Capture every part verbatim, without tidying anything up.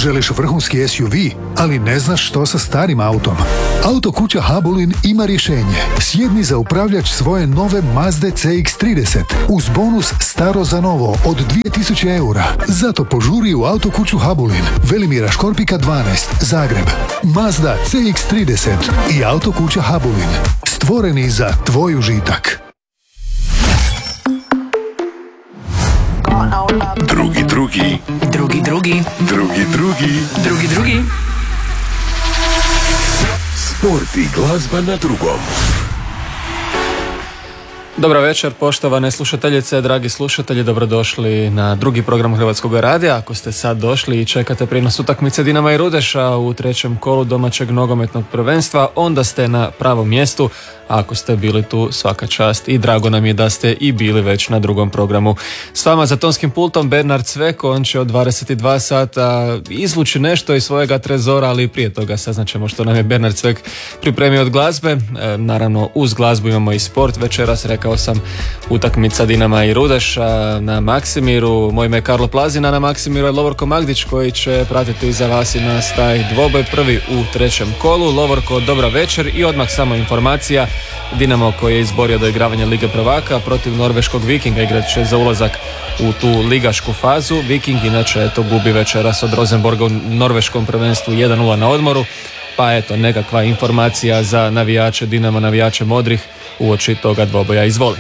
Želiš vrhunski S U V, ali ne znaš što sa starim autom? Auto kuća Habulin ima rješenje. Sjedni za upravljač svoje nove Mazde C X trideset uz bonus staro za novo od dvije tisuće eura. Zato požuri u auto kuću Habulin, Velimira Škorpika dvanaest, Zagreb. Mazda C X trideset i auto kuća Habulin. Stvoreni za tvoj užitak. Drugi, drugi. Drugi, drugi. Drugi, drugi. Drugi, drugi. Sport i glazba na drugom. Dobra večer, poštovane slušateljice, dragi slušatelji, dobrodošli na drugi program Hrvatskog radija. Ako ste sad došli i čekate prijenos utakmice Dinama i Rudeša u trećem kolu domaćeg nogometnog prvenstva, onda ste na pravom mjestu. Ako ste bili tu, svaka čast i drago nam je da ste i bili već na drugom programu. S vama za tonskim pultom Bernard Cvek, on će od dvadeset dva sata izvući nešto iz svojega trezora, ali prije toga saznaćemo što nam je Bernard Cvek pripremio od glazbe. E, naravno, uz glazbu imamo i sport. Večeras, rekao sam, utakmica Dinama i Rudeša na Maksimiru. Moj ime je Karlo Plazina, na Maksimiru je Lovorko Magdić koji će pratiti za vas i nas taj dvoboj prvi u trećem kolu. Lovorko, dobra večer i odmah samo informacija. Dinamo koji je izborio do igravanja Lige prvaka protiv norveškog Vikinga igrat će za ulazak u tu ligašku fazu. Viking inače to gubi večeras od Rosenborga u norveškom prvenstvu jedan nula na odmoru. Pa eto, nekakva informacija za navijače Dinama, navijače modrih uoči toga dvoboja. Izvoli.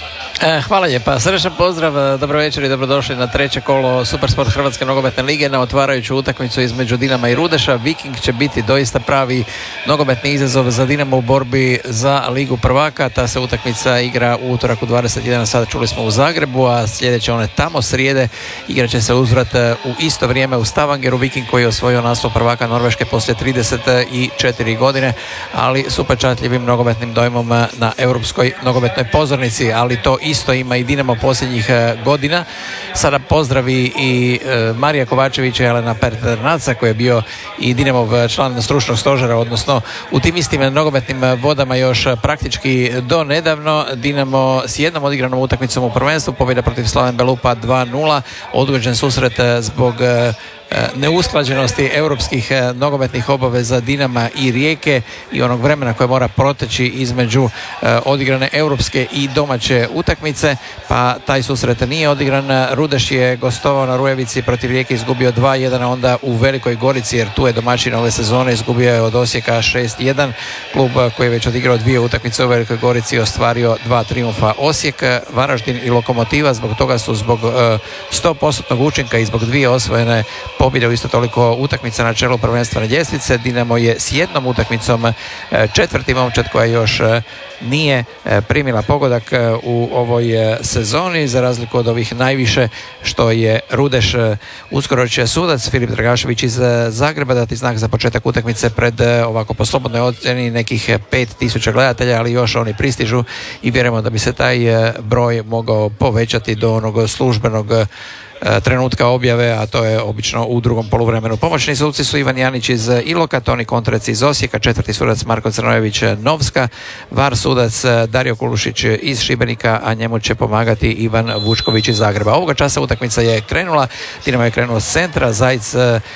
Hvala lijepa, srdečan pozdrav, dobro večer i dobrodošli na treće kolo Supersport Hrvatske nogometne lige na otvarajuću utakmicu između Dinama i Rudeša. Viking će biti doista pravi nogometni izazov za Dinamo u borbi za Ligu prvaka. Ta se utakmica igra u utorak u dvadeset jedan sat, čuli smo u Zagrebu, a sljedeće one tamo srijede igrat će se uzvrat u isto vrijeme u Stavangeru. Viking koji je osvojio naslov prvaka Norveške poslije trideset četiri godine, ali s upečatljivim nogometnim dojmom na europskoj nogometnoj pozornici, ali to isto ima i Dinamo posljednjih godina. Sada pozdravi i e, Marija Kovačevića i Elena Perternaca koji je bio i Dinamov član stručnog stožera, odnosno u tim istim nogometnim vodama još praktički do nedavno. Dinamo s jednom odigranom utakmicom u prvenstvu, pobjeda protiv Slaven Belupa dva nula, odgođen susret zbog e, neusklađenosti europskih nogometnih obaveza Dinama i Rijeke i onog vremena koje mora proteći između e, odigrane europske i domaće utakmice, pa taj susret nije odigran. Rudeš je gostovao na Rujevici protiv Rijeke, izgubio dva jedan, a onda u Velikoj Gorici, jer tu je domaćin ove sezone, izgubio je od Osijeka šest jedan. Klub koji je već odigrao dvije utakmice u Velikoj Gorici ostvario dva trijumfa. Osijek, Varaždin i Lokomotiva zbog toga su zbog e, sto posto učinka i zbog dvije osvojene pobjede u isto toliko utakmica na čelu prvenstvene ljestvice. Dinamo je s jednom utakmicom četvrti momčad koja još nije primila pogodak u ovoj sezoni, za razliku od ovih najviše što je Rudeš. Uskoro će sudac Filip Dragašević iz Zagreba dati znak za početak utakmice pred, ovako po slobodnoj ocjeni, nekih pet tisuća gledatelja, ali još oni pristižu i vjerujemo da bi se taj broj mogao povećati do onog službenog trenutka objave, a to je obično u drugom poluvremenu. Pomoćni suci su Ivan Janić iz Iloka, Toni Kontrec iz Osijeka, četvrti sudac Marko Crnojević Novska, var sudac Dario Kulušić iz Šibenika, a njemu će pomagati Ivan Vučković iz Zagreba. Ovoga časa utakmica je krenula, Dinamo je krenuo s centra, Zajc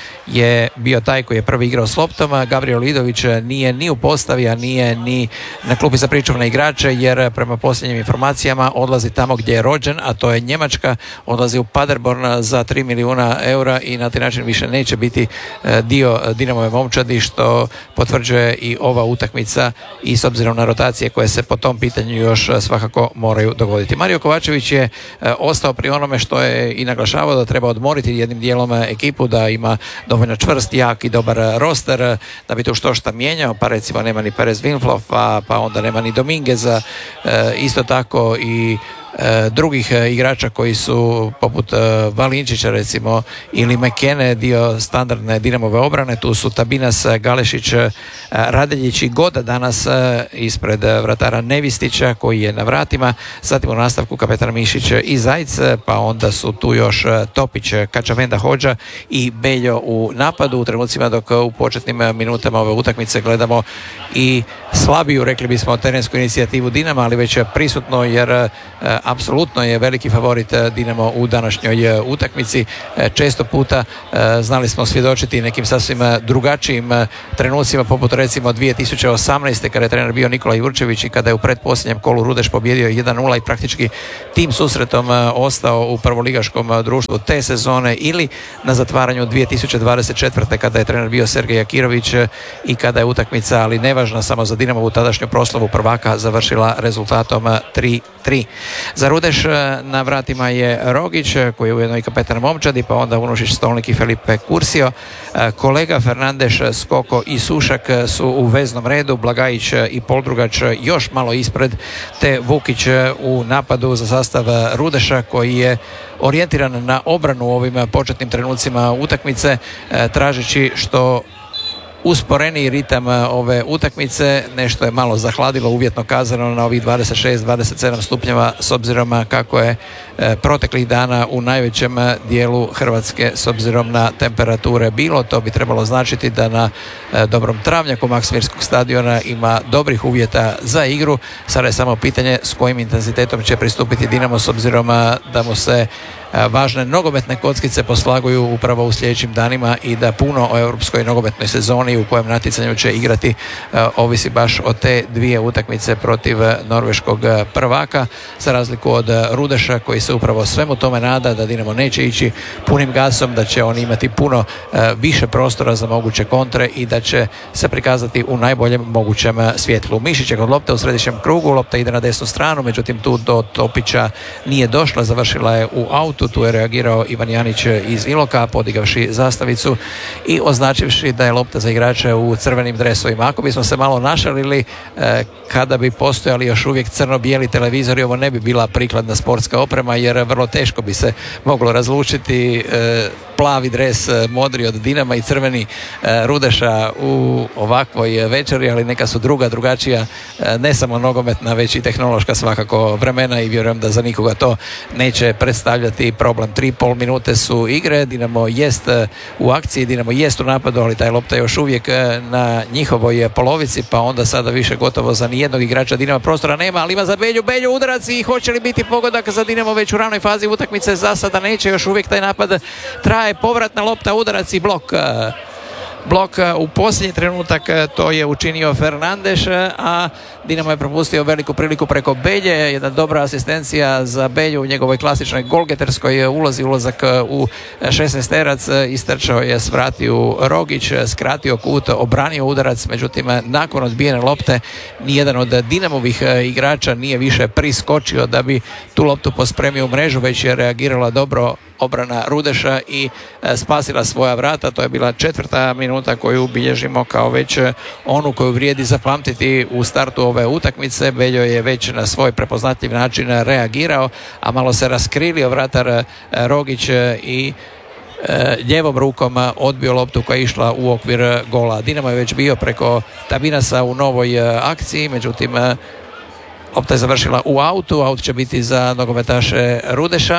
je bio taj koji je prvi igrao s loptom, Gabriel Idović nije ni u postavi, a nije ni na klupi za pričuvne igrače, jer prema posljednjim informacijama odlazi tamo gdje je rođen, a to je Njemačka, odlazi u Paderborn za tri milijuna eura i na taj način više neće biti dio Dinamove momčadi, što potvrđuje i ova utakmica i s obzirom na rotacije koje se po tom pitanju još svakako moraju dogoditi. Mario Kovačević je ostao pri onome što je i naglašavao, da treba odmoriti jednim dijelom ekipu, da ima dovoljno čvrst, jak i dobar roster da bi tu što šta mijenjao, pa recimo nema ni Perez Winflow, pa, pa onda nema ni Domingueza, e, isto tako i e, drugih e, igrača koji su poput e, Valinčića recimo ili Mekene, dio standardne Dinamove obrane. Tu su Tabinas, Galešić, e, Radeljić i Goda danas e, ispred vratara Nevistića koji je na vratima, zatim u nastavku kapetan Mišić i Zajc, pa onda su tu još Topić, Kačavenda, Hođa i Beljo u napadu. U trenucima dok u početnim minutama ove utakmice gledamo i slabiju, rekli bismo, terensku inicijativu Dinama, ali već prisutno, jer e, apsolutno je veliki favorit Dinamo u današnjoj e, utakmici. E, često puta e, znali smo svjedočiti nekim sasvim drugačijim e, trenucima, poput recimo dvije tisuće osamnaeste kada je trener bio Nikola Jurčević i kada je u pretposljednjem kolu Rudeš pobjedio jedan nula i praktički tim susretom e, ostao u prvoligaškom e, društvu te sezone, ili na zatvaranju dvije tisuće dvadeset četvrte kada je trener bio Sergej Jakirović e, i kada je utakmica, ali nevažna samo za Dinamovu tadašnju proslavu prvaka, završila rezultatom tri tri. Za Rudeš na vratima je Rogić, koji je ujedno i kapetan momčadi, pa onda Unušić, Stolnik i Felipe Curcio. Kolega Fernandeš, Skoko i Sušak su u veznom redu, Blagajić i Poldrugač još malo ispred, te Vukić u napadu za sastav Rudeša, koji je orijentiran na obranu u ovim početnim trenucima utakmice, tražeći što usporeniji ritam ove utakmice. Nešto je malo zahladilo, uvjetno kazano, na ovih dvadeset šest dvadeset sedam stupnjeva, s obzirom kako je proteklih dana u najvećem dijelu Hrvatske s obzirom na temperature bilo. To bi trebalo značiti da na dobrom travnjaku Maksimirskog stadiona ima dobrih uvjeta za igru. Sada je samo pitanje s kojim intenzitetom će pristupiti Dinamo, s obzirom da mu se važne nogometne kockice poslaguju upravo u sljedećim danima i da puno o europskoj nogometnoj sezoni u kojem natjecanju će igrati ovisi baš od te dvije utakmice protiv norveškog prvaka, za razliku od Rudeša koji se upravo svemu tome nada da Dinamo neće ići punim gasom, da će on imati puno više prostora za moguće kontre i da će se prikazati u najboljem mogućem svjetlu. Mišić je kod lopte u središnjem krugu, lopta ide na desnu stranu, međutim tu do Topića nije došla, završila je u autu. Tu je reagirao Ivan Janić iz Iloka, podigavši zastavicu i označivši da je lopta za igrače u crvenim dresovima. Ako bismo se malo našalili, eh, kada bi postojali još uvijek crno-bijeli televizori, ovo ne bi bila prikladna sportska oprema, jer vrlo teško bi se moglo razlučiti eh, plavi dres modri od Dinama i crveni eh, Rudeša u ovakvoj večeri, ali neka su druga, drugačija, eh, ne samo nogometna, već i tehnološka svakako vremena i vjerujem da za nikoga to neće predstavljati problem. Tri i pol minute su igre, Dinamo jest u akciji, Dinamo jest u napadu, ali taj lopta je još uvijek na njihovoj polovici, pa onda sada više gotovo za nijednog igrača Dinama prostora nema, ali ima za Belju, Belju udarac i hoće li biti pogodak za Dinamo već u ranoj fazi utakmice? Za sada neće, još uvijek taj napad traje, povratna lopta, udarac i blok. Blok u posljednji trenutak to je učinio Fernandeš, a Dinamo je propustio veliku priliku preko Belje. Jedna dobra asistencija za Belju u njegovoj klasičnoj golgeterskoj ulozi, ulazak u šesnaesterac, istrčao je, svratio Rogić, skratio kut, obranio udarac, međutim nakon odbijene lopte nijedan od Dinamovih igrača nije više priskočio da bi tu loptu pospremio u mrežu, već je reagirala dobro obrana Rudeša i spasila svoja vrata. To je bila četvrta minuta koju bilježimo kao već onu koju vrijedi zapamtiti u startu ove utakmice. Beljo je već na svoj prepoznatljiv način reagirao, a malo se raskrilio vratar Rogić i ljevom rukom odbio loptu koja je išla u okvir gola. Dinamo je već bio preko Tabinasa u novoj akciji, međutim lopta je završila u autu. Aut će biti za nogometaše Rudeša.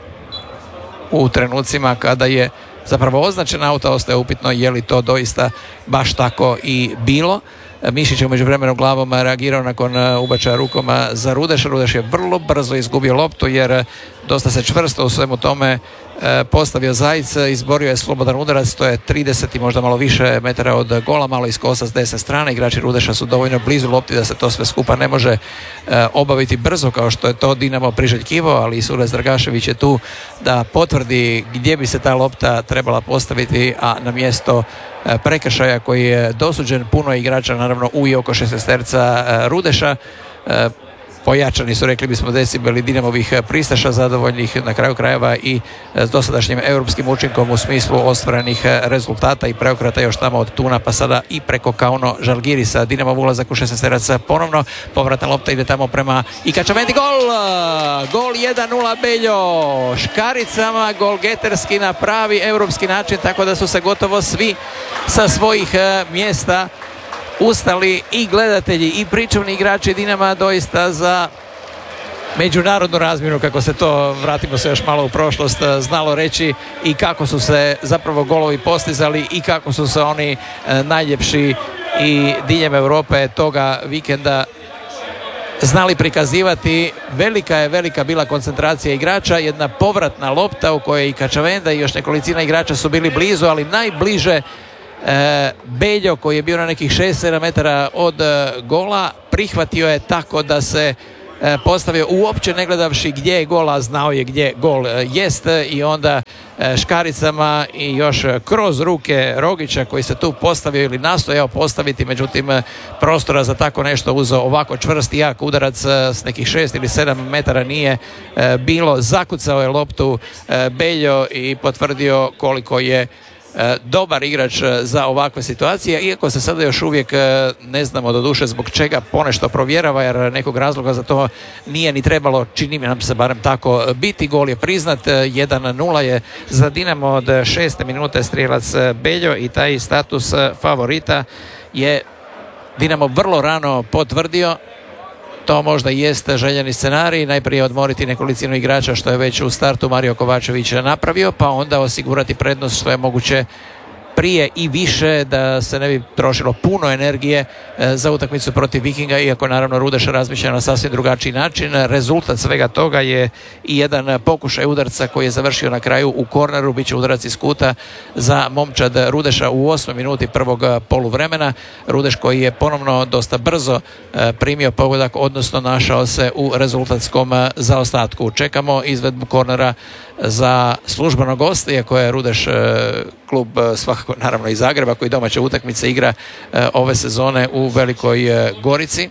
U trenucima kada je zapravo označen auto, ostaje upitno je li to doista baš tako i bilo. Mišić je umeđu vremenu glavom reagirao nakon ubačaja rukom za Rudeš. Rudeš je vrlo brzo izgubio loptu jer dosta se čvrsto u svemu tome postavio Zajic, izborio je slobodan udarac, to je trideset i možda malo više metara od gola, malo iskosa s desne strane. Igrači Rudeša su dovoljno blizu lopti da se to sve skupa ne može obaviti brzo kao što je to Dinamo priželjkivo, ali Surez Dragašević je tu da potvrdi gdje bi se ta lopta trebala postaviti, a na mjesto prekršaja koji je dosuđen puno igrača naravno u i oko šesnaesterca Rudeša. Pojačani su, rekli bismo, decibeli Dinamovih pristaša, zadovoljnih na kraju krajeva i s dosadašnjim europskim učinkom u smislu ostvarenih rezultata i preokrata još tamo od Tuna pa sada i preko Kauno Žalgirisa. Dinamov ulazak u šesnaesterac ponovno, povratna lopta ide tamo prema Ikačamendi, gol! Gol jedan nula Beljo, škaricama, gol geterski na pravi europski način, tako da su se gotovo svi sa svojih mjesta ustali, i gledatelji i pričuvni igrači Dinama, doista za međunarodnu razmjenu, kako se to, vratimo se još malo u prošlost, znalo reći, i kako su se zapravo golovi postizali i kako su se oni najljepši i diljem Europe toga vikenda znali prikazivati. Velika je velika bila koncentracija igrača, jedna povratna lopta u kojoj i Kačavenda i još nekolicina igrača su bili blizu, ali najbliže e, Beljo koji je bio na nekih šest sedam metara od e, gola, prihvatio je tako da se e, postavio uopće ne gledavši gdje je gol, a znao je gdje gol e, jest, i onda e, škaricama i još kroz ruke Rogića koji se tu postavio ili nastojao postaviti, međutim e, prostora za tako nešto uzeo ovako čvrst i jak udarac e, s nekih šest ili sedam metara nije e, bilo. Zakucao je loptu e, Beljo i potvrdio koliko je E, dobar igrač za ovakve situacije, iako se sada još uvijek e, ne znamo doduše zbog čega ponešto provjerava, jer nekog razloga za to nije ni trebalo, čini mi nam se barem tako biti. Gol je priznat, jedan nula je za Dinamo od šeste minute strijelac Beljo i taj status favorita je Dinamo vrlo rano potvrdio. To možda jest željeni scenarij, najprije odmoriti nekolicinu igrača što je već u startu Mario Kovačević napravio, pa onda osigurati prednost što je moguće prije i više, da se ne bi trošilo puno energije za utakmicu protiv Vikinga, iako naravno Rudeš razmišlja na sasvim drugačiji način. Rezultat svega toga je i jedan pokušaj udarca koji je završio na kraju u korneru, bit će udarac iz kuta za momčad Rudeša u osmoj minuti prvog poluvremena. Rudeš koji je ponovno dosta brzo primio pogodak, odnosno našao se u rezultatskom zaostatku. Čekamo izvedbu kornera za službeno gost, iako je Rudeš klub svakako naravno iz Zagreba koji domaće utakmice igra ove sezone u Velikoj Gorici.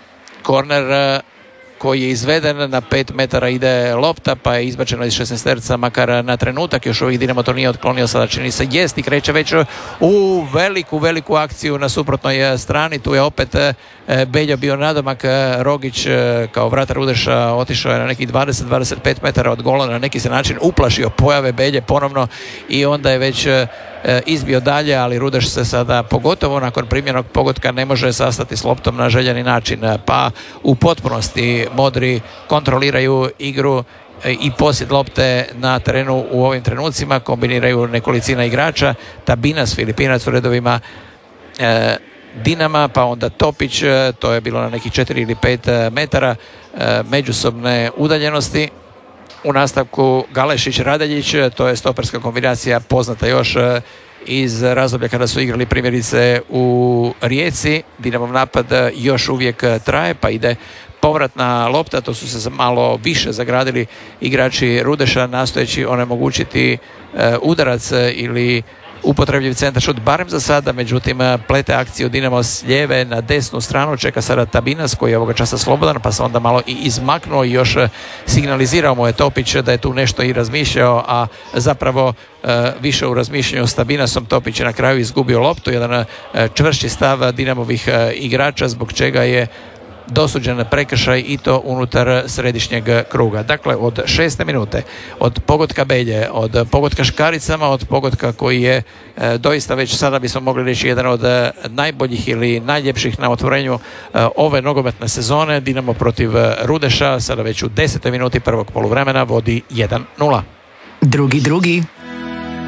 Korner koji je izveden, na pet metara ide lopta, pa je izbačeno iz šesnaesterca makar na trenutak. Još uvijek Dinamo to nije otklonio, sada čini se jest i kreće već u veliku, veliku akciju na suprotnoj strani. Tu je opet Beljo bio nadomak, Rogić kao vratar Rudeša otišao je na nekih dvadeset do dvadeset pet metara od gola, na neki se način uplašio pojave Belje ponovno i onda je već izbio dalje, ali Rudeš se sada pogotovo nakon primjenog pogotka ne može sastati s loptom na željeni način, pa u potpunosti Modri kontroliraju igru i posjed lopte na terenu u ovim trenucima, kombiniraju nekolicina igrača, Tabinas, Filipinac u redovima e, Dinama, pa onda Topić, to je bilo na nekih četiri ili pet metara e, međusobne udaljenosti. U nastavku Galešić, Radeljić, to je stoperska kombinacija poznata još iz razdoblja kada su igrali primjerice u Rijeci. Dinamov napad još uvijek traje, pa ide povratna lopta, to su se malo više zagradili igrači Rudeša, nastojeći onemogućiti udarac ili upotrebljiv centar šut barem za sada, međutim plete akciju Dinamo s lijeve na desnu stranu, čeka sada Tabinas koji je ovoga časa slobodan, pa se onda malo i izmaknuo i još signalizirao mu je Topić da je tu nešto i razmišljao, a zapravo e, više u razmišljanju s Tabinasom Topić je na kraju izgubio loptu, jedan e, čvršći stav Dinamovih e, igrača, zbog čega je dosuđen prekršaj i to unutar središnjeg kruga. Dakle, od šeste minute, od pogotka Belje, od pogotka škaricama, od pogotka koji je e, doista već sada bismo mogli reći jedan od e, najboljih ili najljepših na otvorenju e, ove nogometne sezone, Dinamo protiv Rudeša, sada već u desetoj minuti prvog poluvremena vodi jedan nula. Drugi, drugi.